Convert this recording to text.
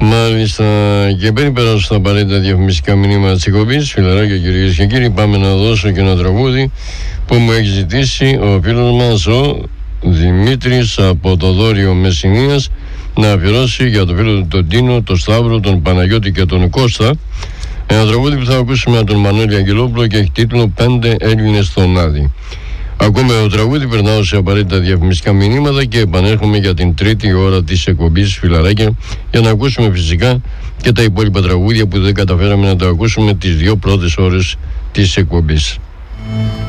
Μάλιστα, και πριν περάσω στα απαραίτητα διαφημιστικά μηνύματα της εκπομπής, φιλαράκια κυρίες και κύριοι, πάμε να δώσω και ένα τραγούδι που μου έχει ζητήσει ο φίλος μας ο Δημήτρης από το Δόριο Μεσσηνίας να αφιερώσει για το φίλο του τον Τίνο, τον Σταύρο, τον Παναγιώτη και τον Κώστα. Ένα τραγούδι που θα ακούσουμε από τον Μανώλη Αγγελόπουλο και έχει τίτλο 5 Έλληνες στον Άδη. Ακούμε το τραγούδι, περνάω σε απαραίτητα διαφημιστικά μηνύματα και επανέρχομαι για την τρίτη ώρα της εκπομπής, φιλαράκια, για να ακούσουμε φυσικά και τα υπόλοιπα τραγούδια που δεν καταφέραμε να τα ακούσουμε τις δύο πρώτες ώρες της εκπομπής.